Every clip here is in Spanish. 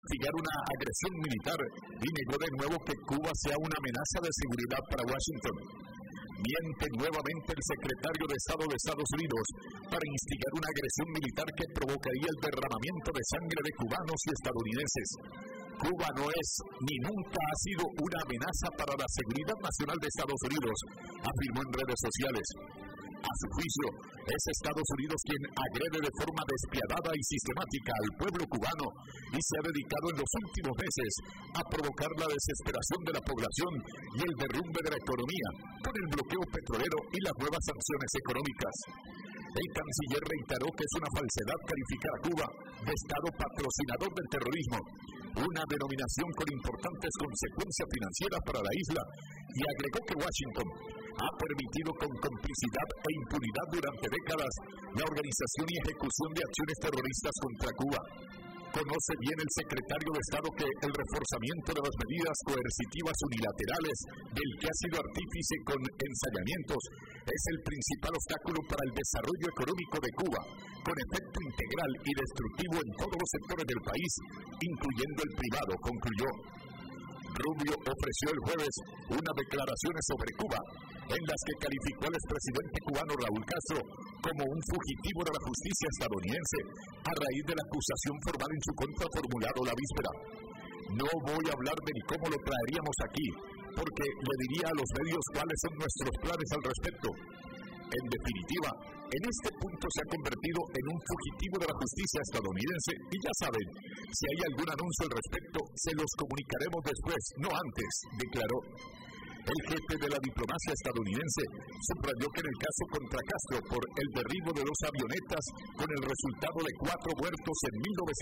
instigar una agresión militar y negó de nuevo que Cuba sea una amenaza de seguridad para Washington. Miente nuevamente el secretario de Estado de Estados Unidos para instigar una agresión militar que provocaría el derramamiento de sangre de cubanos y estadounidenses. Cuba no es ni nunca ha sido una amenaza para la seguridad nacional de Estados Unidos, afirmó en redes sociales. A su juicio, es Estados Unidos quien agrede de forma despiadada y sistemática al pueblo cubano y se ha dedicado en los últimos meses a provocar la desesperación de la población y el derrumbe de la economía con el bloqueo petrolero y las nuevas sanciones económicas. El canciller reiteró que es una falsedad calificar a Cuba de Estado patrocinador del terrorismo, una denominación con importantes consecuencias financieras para la isla, y agregó que Washington ha permitido con complicidad e impunidad durante décadas la organización y ejecución de acciones terroristas contra Cuba. Conoce bien el secretario de Estado que el reforzamiento de las medidas coercitivas unilaterales del que ha sido artífice con ensayamientos es el principal obstáculo para el desarrollo económico de Cuba, con efecto integral y destructivo en todos los sectores del país, incluyendo el privado, concluyó. Rubio ofreció el jueves unas declaraciones sobre Cuba, en las que calificó al expresidente cubano Raúl Castro como un fugitivo de la justicia estadounidense a raíz de la acusación formal en su contra formulado la víspera. No voy a hablar de ni cómo lo traeríamos aquí, porque le diría a los medios cuáles son nuestros planes al respecto. En definitiva, en este punto se ha convertido en un fugitivo de la justicia estadounidense y ya saben, si hay algún anuncio al respecto, se los comunicaremos después, no antes, declaró. El jefe de la diplomacia estadounidense subrayó que en el caso contra Castro por el derribo de 2 avionetas con el resultado de 4 muertos en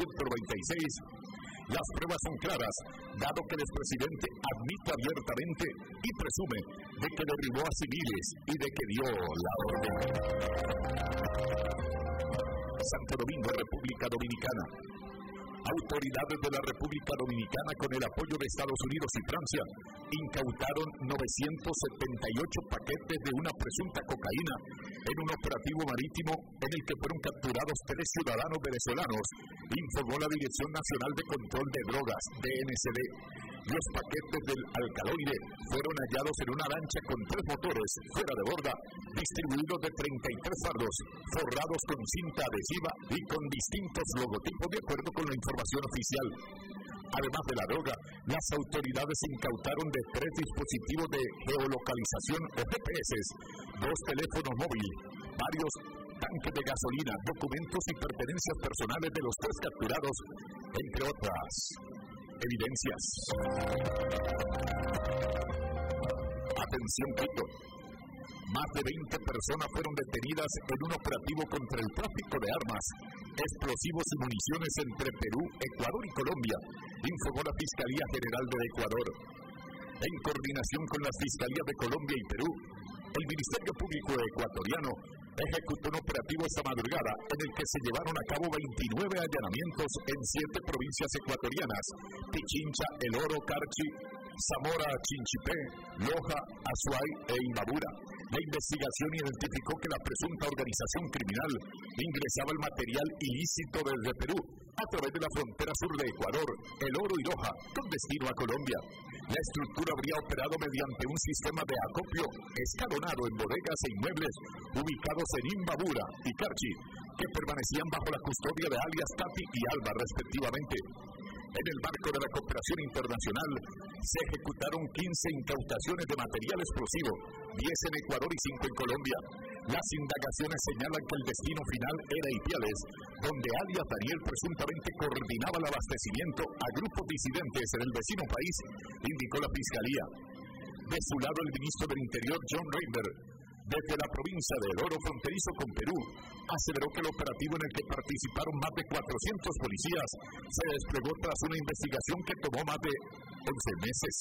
1996, las pruebas son claras, dado que el expresidente admite abiertamente y presume de que derribó a civiles y de que dio la orden. Santo Domingo, República Dominicana. Autoridades de la República Dominicana, con el apoyo de Estados Unidos y Francia, incautaron 978 paquetes de una presunta cocaína en un operativo marítimo en el que fueron capturados 3 ciudadanos venezolanos, informó la Dirección Nacional de Control de Drogas, DNCD. Los paquetes del alcaloide fueron hallados en una lancha con 3 motores fuera de borda, distribuidos de 33 fardos, forrados con cinta adhesiva y con distintos logotipos de acuerdo con la información oficial. Además de la droga, las autoridades incautaron de 3 dispositivos de geolocalización o GPS, 2 teléfonos móviles, varios tanques de gasolina, documentos y pertenencias personales de los 3 capturados, entre otras evidencias. Atención, Quito. Más de 20 personas fueron detenidas en un operativo contra el tráfico de armas, explosivos y municiones entre Perú, Ecuador y Colombia, informó la Fiscalía General de Ecuador. En coordinación con las Fiscalías de Colombia y Perú, el Ministerio Público ecuatoriano ejecutó un operativo esta madrugada en el que se llevaron a cabo 29 allanamientos en 7 provincias ecuatorianas: Pichincha, El Oro, Carchi, Zamora, Chinchipé, Loja, Azuay e Imbabura. La investigación identificó que la presunta organización criminal ingresaba el material ilícito desde Perú a través de la frontera sur de Ecuador, El Oro y Loja, con destino a Colombia. La estructura habría operado mediante un sistema de acopio escalonado en bodegas e inmuebles ubicados en Imbabura y Carchi, que permanecían bajo la custodia de alias Tati y Alba, respectivamente. En el marco de la cooperación internacional, se ejecutaron 15 incautaciones de material explosivo, 10 en Ecuador y 5 en Colombia. Las indagaciones señalan que el destino final era Ipiales, donde alias Daniel presuntamente coordinaba el abastecimiento a grupos disidentes en el vecino país, indicó la Fiscalía. De su lado, el ministro del Interior, John Rainer, desde la provincia de El Oro, fronterizo con Perú, aseveró que el operativo en el que participaron más de 400 policías se desplegó tras una investigación que tomó más de 11 meses.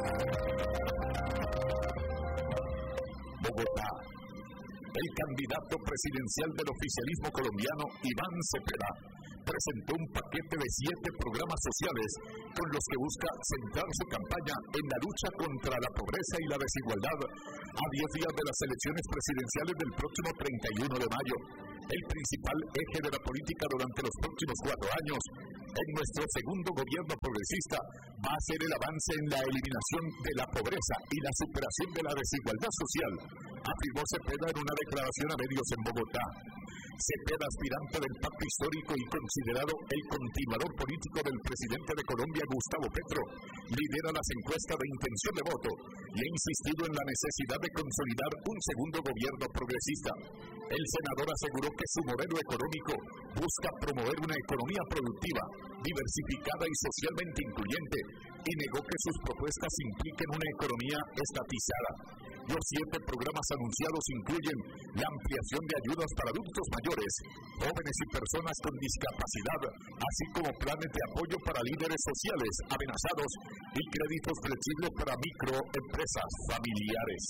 Bogotá. El candidato presidencial del oficialismo colombiano, Iván Cepeda, presentó un paquete de 7 programas sociales con los que busca centrar su campaña en la lucha contra la pobreza y la desigualdad a 10 días de las elecciones presidenciales del próximo 31 de mayo. El principal eje de la política durante los próximos 4 años en nuestro segundo gobierno progresista va a ser el avance en la eliminación de la pobreza y la superación de la desigualdad social, afirmó Cepeda en una declaración a medios en Bogotá. Cepeda, aspirante del pacto histórico y considerado el continuador político del presidente de Colombia, Gustavo Petro, lidera las encuestas de intención de voto y ha insistido en la necesidad de consolidar un segundo gobierno progresista. El senador aseguró que su modelo económico busca promover una economía productiva, diversificada y socialmente incluyente, y negó que sus propuestas impliquen una economía estatizada. Los 7 programas anunciados incluyen la ampliación de ayudas para adultos mayores, jóvenes y personas con discapacidad, así como planes de apoyo para líderes sociales amenazados y créditos flexibles para microempresas familiares.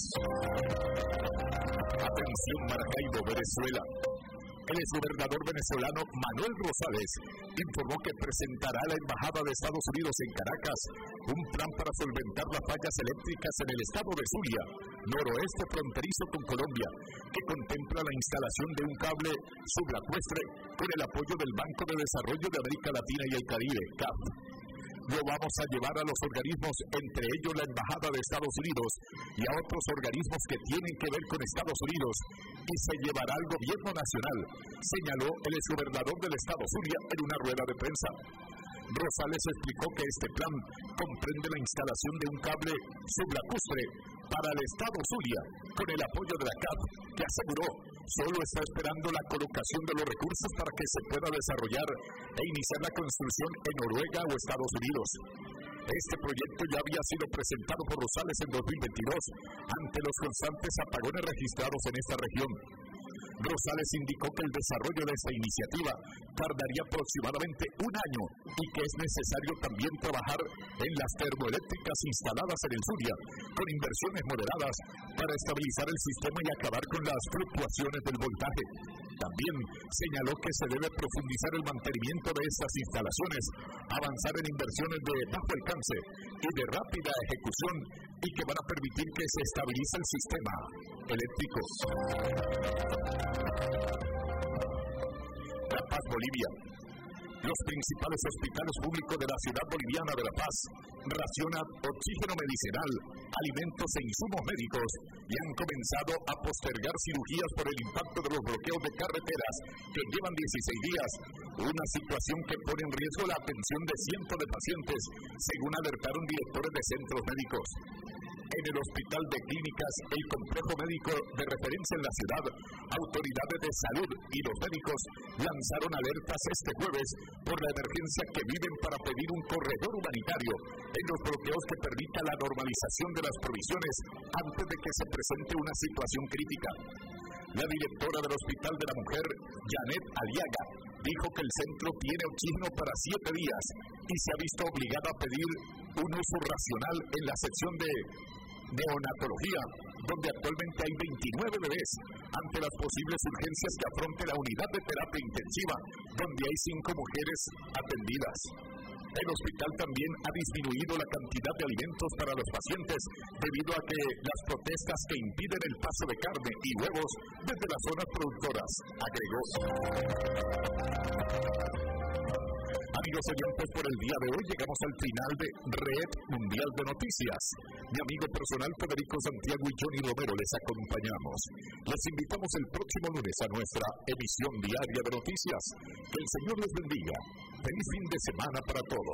Atención, Maracaibo, Venezuela. El exgobernador venezolano Manuel Rosales informó que presentará a la Embajada de Estados Unidos en Caracas un plan para solventar las fallas eléctricas en el estado de Zulia, noroeste fronterizo con Colombia, que contempla la instalación de un cable subacuestre con el apoyo del Banco de Desarrollo de América Latina y el Caribe, CAF. Lo vamos a llevar a los organismos, entre ellos la Embajada de Estados Unidos y a otros organismos que tienen que ver con Estados Unidos, y se llevará al gobierno nacional, señaló el exgobernador del estado Zulia en una rueda de prensa. Rosales explicó que este plan comprende la instalación de un cable sublacustre para el estado Zulia, con el apoyo de la CAF, que aseguró solo está esperando la colocación de los recursos para que se pueda desarrollar e iniciar la construcción en Noruega o Estados Unidos. Este proyecto ya había sido presentado por Rosales en 2022 ante los constantes apagones registrados en esta región. Rosales indicó que el desarrollo de esta iniciativa tardaría aproximadamente un año y que es necesario también trabajar en las termoeléctricas instaladas en el Zulia, con inversiones moderadas para estabilizar el sistema y acabar con las fluctuaciones del voltaje. También señaló que se debe profundizar el mantenimiento de estas instalaciones, avanzar en inversiones de bajo alcance y de rápida ejecución, y que van a permitir que se estabilice el sistema eléctrico. La Paz, Bolivia. Los principales hospitales públicos de la ciudad boliviana de La Paz racionan oxígeno medicinal, alimentos e insumos médicos y han comenzado a postergar cirugías por el impacto de los bloqueos de carreteras que llevan 16 días, una situación que pone en riesgo la atención de cientos de pacientes, según alertaron directores de centros médicos. En el Hospital de Clínicas, el complejo médico de referencia en la ciudad, autoridades de salud y los médicos lanzaron alertas este jueves por la emergencia que viven para pedir un corredor humanitario en los bloqueos que permita la normalización de las provisiones antes de que se presente una situación crítica. La directora del Hospital de la Mujer, Janet Aliaga, dijo que el centro tiene oxígeno para 7 días y se ha visto obligada a pedir un uso racional en la sección de neonatología, donde actualmente hay 29 bebés, ante las posibles urgencias que afronte la unidad de terapia intensiva, donde hay 5 mujeres atendidas. El hospital también ha disminuido la cantidad de alimentos para los pacientes debido a que las protestas que impiden el paso de carne y huevos desde las zonas productoras, agregó. Amigos oyentes, por el día de hoy llegamos al final de Red Mundial de Noticias. Mi amigo personal Federico Santiago y Johnny Romero les acompañamos. Les invitamos el próximo lunes a nuestra emisión diaria de noticias. Que el Señor les bendiga. Feliz fin de semana para todos.